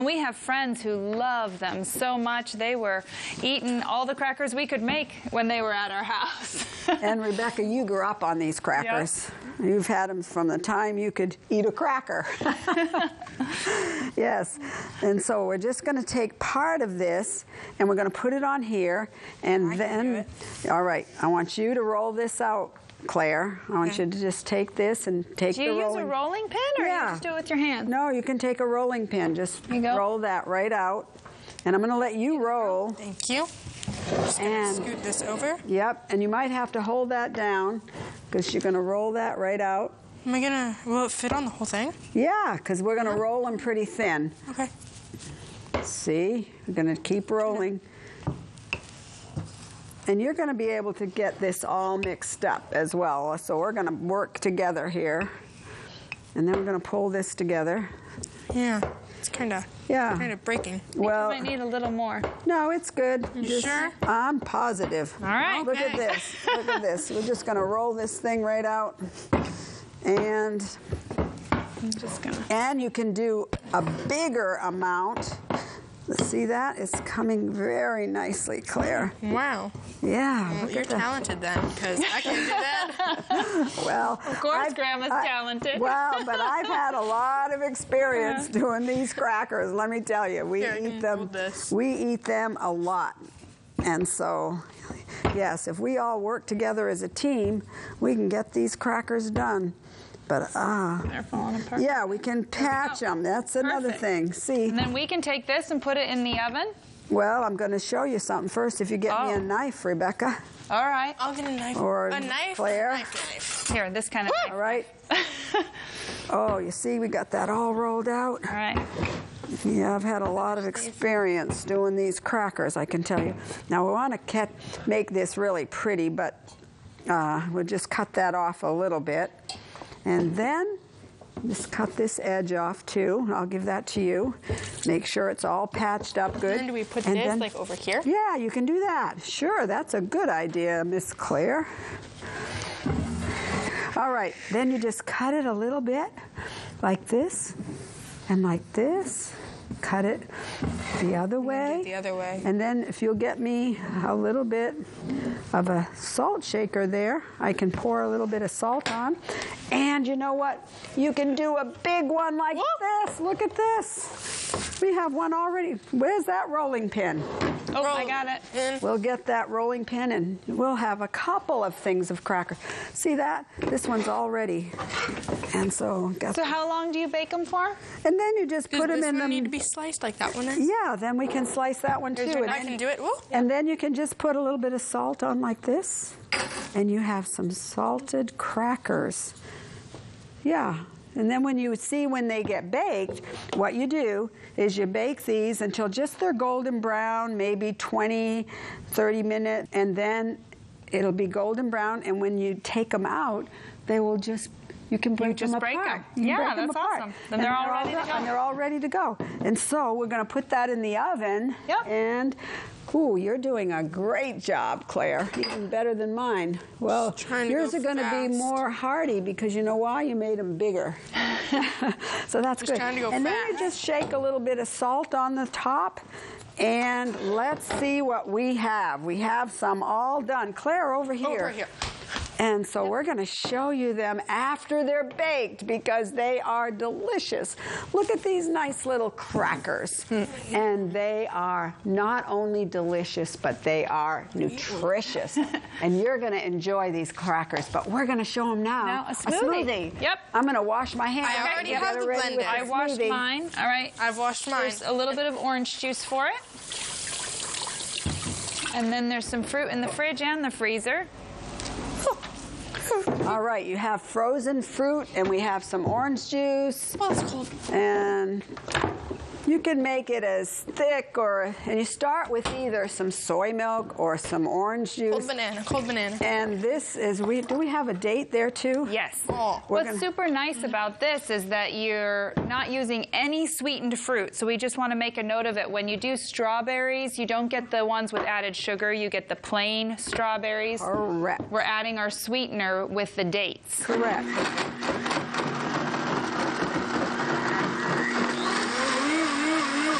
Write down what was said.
We have friends who love them so much. They were eating all the crackers we could make when they were at our house. And Rebecca, you grew up on these crackers. Yep. You've had them from the time you could eat a cracker. Yes. And so we're just going to take part of this and we're going to put it on here. And then, all right, I want you to roll this out, Claire. I want you to just take this and take the rolling. Do you use a rolling pin, or you just do it with your hand? No, you can take a rolling pin. Just roll that right out. And I'm going to let you roll. Thank you. Just going to scoot this over. Yep, and you might have to hold that down because you're going to roll that right out. Am I going to, will it fit on the whole thing? Yeah, because we're going to roll them pretty thin. Okay. See, we're going to keep rolling. And you're going to be able to get this all mixed up as well. So we're going to work together here. And then we're going to pull this together. Yeah, it's kind of breaking. Well, you might need a little more. No, it's good. You sure? I'm positive. All right. Look at this. Look at this. We're just going to roll this thing right out. And I'm just going to. And you can do a bigger amount. See that? It's coming very nicely, Claire. Wow. Yeah. Well, you're talented then, because I can't do that. Well, of course, Grandma's talented. Well, but I've had a lot of experience doing these crackers. Let me tell you, we eat them. We eat them a lot, and so, yes, if we all work together as a team, we can get these crackers done. But they're falling apart. Yeah, we can patch them. That's another thing. See. And then we can take this and put it in the oven. Well, I'm going to show you something first. If you get me a knife, Rebecca. All right. I'll get a knife. Or a knife. Claire. Knife. Here, this kind of knife. All right. Oh, you see, we got that all rolled out. All right. Yeah, I've had a lot of experience doing these crackers, I can tell you. Now, we want to make this really pretty, but we'll just cut that off a little bit. And then just cut this edge off too. I'll give that to you. Make sure it's all patched up good. And then do we put this like over here? Yeah, you can do that. Sure, that's a good idea, Miss Claire. All right, then you just cut it a little bit like this and like this. Cut it the other way. The other way. And then if you'll get me a little bit of a salt shaker there, I can pour a little bit of salt on. And you know what? You can do a big one like this. Look at this. We have one already. Where's that rolling pin? Oh, I got it. We'll get that rolling pin and we'll have a couple of things of crackers. See that? This one's all ready. And so how long do you bake them for? And then you just put them in them. Does this need to be sliced like that one is? Yeah, then we can slice that one too. I can do it. Ooh. And then you can just put a little bit of salt on like this. And you have some salted crackers. Yeah. And then when they get baked, what you do is you bake these until just they're golden brown, maybe 20, 30 minutes, and then it'll be golden brown. And when you take them out, they will you can break them apart. Yeah, that's awesome. Then they're all ready to go. And they're all ready to go. And so we're going to put that in the oven. Yep. And, ooh, you're doing a great job, Claire. Even better than mine. Well, yours are going to be more hearty because you know why? You made them bigger. So that's good. And then you just shake a little bit of salt on the top. And let's see what we have. We have some all done. Claire, over here. Over here. And so we're going to show you them after they're baked because they are delicious. Look at these nice little crackers. And they are not only delicious, but they are nutritious. And you're going to enjoy these crackers. But we're going to show them now. A smoothie. Yep. I'm going to wash my hands. I already have the blender. I washed mine. All right. I've washed mine. There's a little bit of orange juice for it. And then there's some fruit in the fridge and the freezer. All right, you have frozen fruit, and we have some orange juice. Well, it's cold. And you can make it as thick, and you start with either some soy milk or some orange juice. Cold banana. And this is, do we have a date there too? Yes. Oh. What's super nice about this is that you're not using any sweetened fruit. So we just want to make a note of it. When you do strawberries, you don't get the ones with added sugar. You get the plain strawberries. Correct. We're adding our sweetener with the dates. Correct.